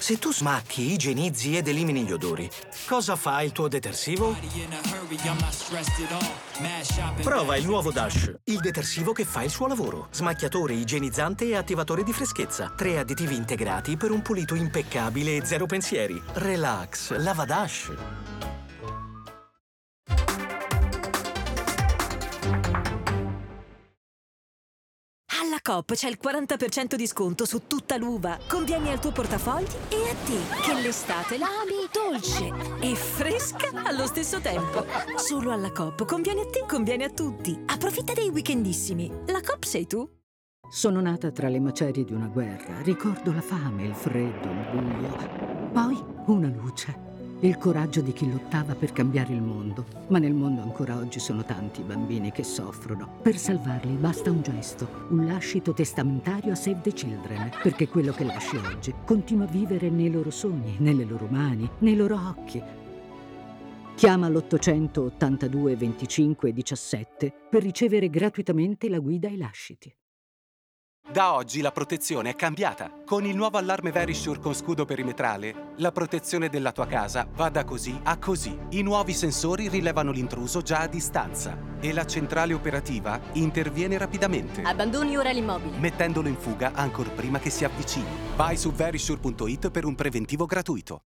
Se tu smacchi, igienizzi ed elimini gli odori, cosa fa il tuo detersivo? Prova il nuovo Dash, il detersivo che fa il suo lavoro. Smacchiatore, igienizzante e attivatore di freschezza. 3 additivi integrati per un pulito impeccabile e zero pensieri. Relax, lava Dash. Alla Coop c'è il 40% di sconto su tutta l'uva. Conviene al tuo portafogli e a te, che l'estate la ami dolce e fresca allo stesso tempo. Solo alla Coop conviene a te, conviene a tutti. Approfitta dei weekendissimi. La Coop sei tu. Sono nata tra le macerie di una guerra. Ricordo la fame, il freddo, il buio. Poi una luce. Il coraggio di chi lottava per cambiare il mondo. Ma nel mondo ancora oggi sono tanti i bambini che soffrono. Per salvarli basta un gesto, un lascito testamentario a Save the Children, perché quello che lasci oggi continua a vivere nei loro sogni, nelle loro mani, nei loro occhi. Chiama l'882 25 17 per ricevere gratuitamente la guida ai lasciti. Da oggi la protezione è cambiata. Con il nuovo allarme Verisure con scudo perimetrale, la protezione della tua casa va da così a così. I nuovi sensori rilevano l'intruso già a distanza e la centrale operativa interviene rapidamente, Abbandoni ora l'immobile. mettendolo in fuga ancor prima che si avvicini. Vai su verisure.it per un preventivo gratuito.